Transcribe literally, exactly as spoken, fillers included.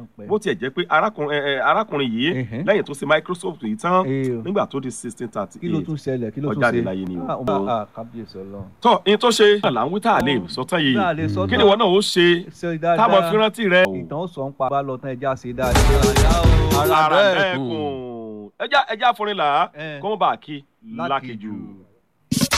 bó tiẹ̀ jẹ́ pé arákùnrin yìí lẹ́yìn tó ṣe Microsoft yìí tán nígbà tó di sixteen thirty eight kí ló tún ṣẹlẹ̀ kí ló tún ṣe ọjáde láyé ni o. kábíyèsí Ọlọ́run. tọ́ in tó ṣe là ń wí tá a lè sọ́tàn yìí kí ni wọn náà ó ṣe táwọn fi rántí rẹ. ìtàn sọ ń pa bá lọ tán ẹja ṣe dáadáa. ara ẹkùn ẹja ẹja fúnrin là kó mọ́ bá a kí lákejù.